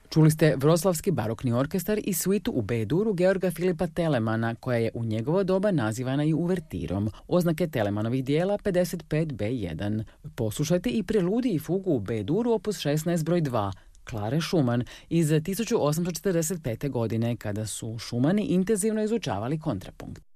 Čuli ste Vroclavski barokni orkestar i suitu u B-duru Georga Filipa Telemana, koja je u njegovo doba nazivana i uvertirom, oznake Telemanovih dijela 55B1. Poslušajte i preludij i fugu u B-duru opus 16 broj 2, Klare Schumann iz 1845. godine, kada su Schumani intenzivno izučavali kontrapunkt.